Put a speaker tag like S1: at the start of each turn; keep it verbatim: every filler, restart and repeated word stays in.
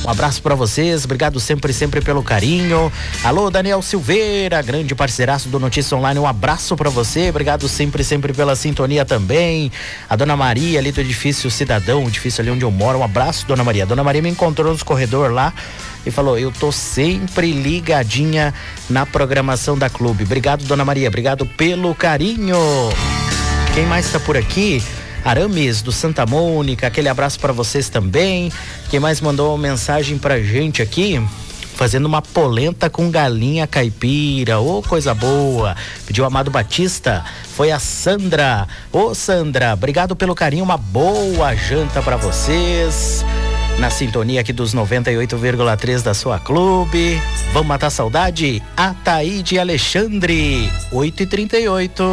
S1: Um abraço pra vocês, obrigado sempre, sempre pelo carinho. Alô, Daniel Silveira, grande parceiraço do Notícia Online, um abraço pra você, obrigado sempre, sempre pela sintonia também. A Dona Maria ali do Edifício Cidadão, edifício ali onde eu moro, um abraço, Dona Maria. A Dona Maria me encontrou nos corredores lá e falou, eu tô sempre ligadinha na programação da Clube. Obrigado, Dona Maria, obrigado pelo carinho. Quem mais tá por aqui? Arames do Santa Mônica, aquele abraço para vocês também. Quem mais mandou uma mensagem pra gente aqui? Fazendo uma polenta com galinha caipira, ô, oh, coisa boa. Pediu Amado Batista, foi a Sandra. Ô, oh, Sandra, obrigado pelo carinho, uma boa janta para vocês. Na sintonia aqui dos noventa e oito vírgula três da sua Clube. Vamos matar a saudade? Ataíde Alexandre, oito e trinta e oito.